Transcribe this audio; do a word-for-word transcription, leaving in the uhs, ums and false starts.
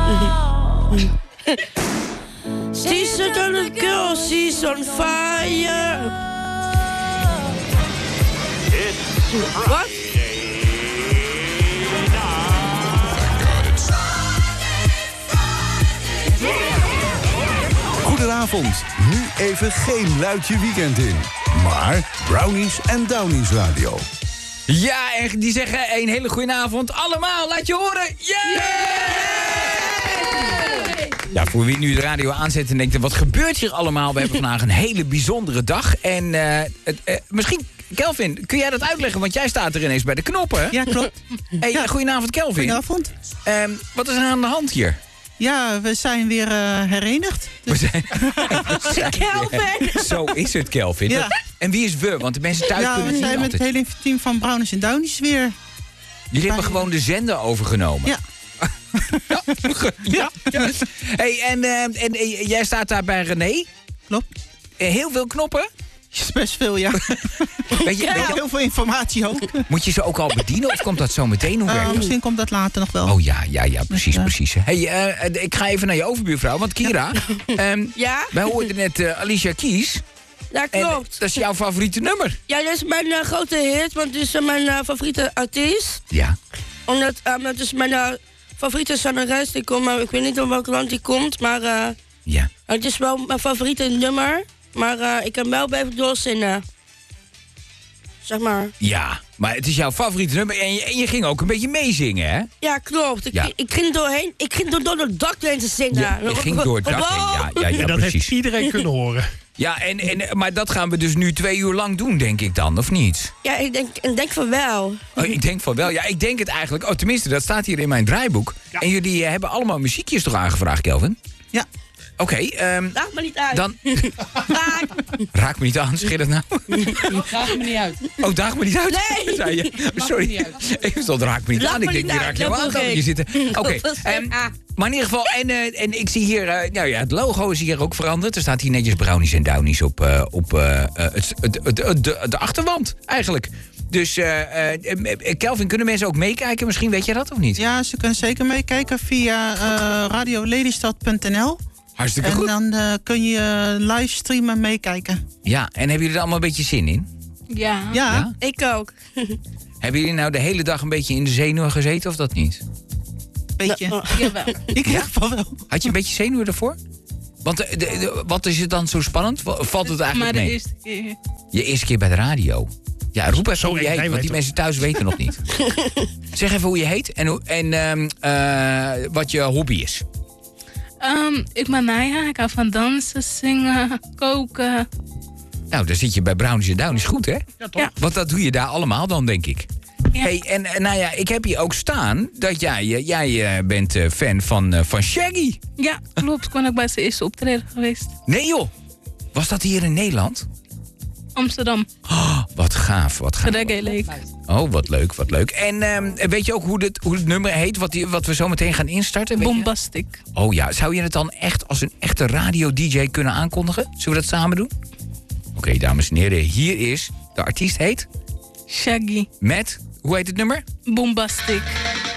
She's a little girl, she's on fire. Wat? Goedenavond. Nu even geen luidje weekend in. Maar Brownies en Downies Radio. Ja, en die zeggen een hele goede avond. Allemaal, laat je horen. Yeah! Ja, voor wie nu de radio aanzet en denkt, wat gebeurt hier allemaal? We hebben vandaag een hele bijzondere dag. En uh, het, uh, misschien, Kelvin, kun jij dat uitleggen? Want jij staat er ineens bij de knoppen. Ja, klopt. Hey, ja. Goedenavond, Kelvin. Goedenavond. Um, wat is er aan de hand hier? Ja, we zijn weer uh, herenigd. Dus... We zijn... Kelvin! Zo is het, Kelvin. Ja. En wie is we? Want de mensen thuis ja, kunnen het niet niet altijd. Ja, we zijn met het hele team van Brownies en Downies weer. Jullie hebben gewoon de zender overgenomen. Ja. ja. ja. ja. Hey, en, uh, en uh, jij staat daar bij René. Klopt. Uh, heel veel knoppen? Best veel, ja. Weet je, ja. weet je, heel veel informatie ook. Moet je ze ook al bedienen of komt dat zo meteen? Hoe uh, misschien komt dat later nog wel. Oh ja, ja, ja, precies, ja. precies. Hey, uh, ik ga even naar je overbuurvrouw, want Kira... Um, ja? Wij hoorden net uh, Alicia Keys. Ja, klopt. En dat is jouw favoriete nummer. Ja, dat is mijn uh, grote hit, want het is uh, mijn uh, favoriete artiest. Ja. Omdat um, het is mijn uh, favoriete zangeres. Die komt, maar ik weet niet op welk land die komt, maar uh, ja. het is wel mijn favoriete nummer. Maar uh, ik kan wel blijven doorzingen. Zeg maar. Ja, maar het is jouw favoriete nummer en je, en je ging ook een beetje meezingen, hè? Ja, klopt. Ik, ja. ik ging doorheen, ik ging door, door het dak heen te zingen. Ja, je ging door het dak heen, ja, ja, ja, en dat precies. heeft iedereen kunnen horen. Ja, en, en, maar dat gaan we dus nu twee uur lang doen, denk ik dan, of niet? Ja, ik denk, ik denk van wel. Oh, ik denk van wel. Ja, ik denk het eigenlijk. Oh, tenminste, dat staat hier in mijn draaiboek. Ja. En jullie uh, hebben allemaal muziekjes toch aangevraagd, Kelvin? Ja. Oké, okay, um, Raak me niet uit. Dan... Raak. Raak me niet aan, schit het nou? Daag me niet uit. Oh, daag me niet uit? Nee. Zei je? Sorry. Ik stond raak me niet Raak aan. me Ik denk, niet die raak jou aan. Ga je zitten. Oké. Okay. Um, maar in ieder geval, en, uh, en ik zie hier, uh, nou ja, het logo is hier ook veranderd. Er staat hier netjes Brownies en Downies op, uh, op uh, het, het, het, het, de, de achterwand, eigenlijk. Dus, uh, uh, Kelvin, kunnen mensen ook meekijken? Misschien weet je dat of niet? Ja, ze kunnen zeker meekijken via uh, radio lelystad punt n l. Hartstikke en goed. En dan uh, kun je uh, livestreamen meekijken. Ja, en hebben jullie er allemaal een beetje zin in? Ja. Ja. ja? Ik ook. Hebben jullie nou de hele dag een beetje in de zenuwen gezeten of dat niet? Beetje. Nou, oh. Jawel. Ik ja? echt van wel. Had je een beetje zenuwen ervoor? Want de, de, de, wat is het dan zo spannend? Valt het eigenlijk maar de mee? eerste keer. Je eerste keer bij de radio. Ja, roep even Zo hoe je heet, want die mensen thuis weten nog niet. Zeg even hoe je heet en, hoe, en um, uh, wat je hobby is. Um, ik ben Naya, ik hou van dansen, zingen, koken. Nou, dan zit je bij Brownies en Downies goed, hè? Ja, toch? Ja. Want dat doe je daar allemaal dan, denk ik. Ja. Hey, en, en nou ja, ik heb hier ook staan dat jij, jij uh, bent uh, fan van, uh, van Shaggy. Ja, klopt. Ik ben ook bij zijn eerste optreden geweest. Nee joh, was dat hier in Nederland? Amsterdam. Oh, wat gaaf, wat gaaf. Reggae leek. Oh, wat leuk, wat leuk. En um, weet je ook hoe, dit, hoe het nummer heet, wat, die, wat we zo meteen gaan instarten? Weet Bombastic. je? Oh ja, zou je het dan echt als een echte radio-D J kunnen aankondigen? Zullen we dat samen doen? Oké, okay, dames en heren, hier is, de artiest heet? Shaggy. Met, hoe heet het nummer? Bombastic.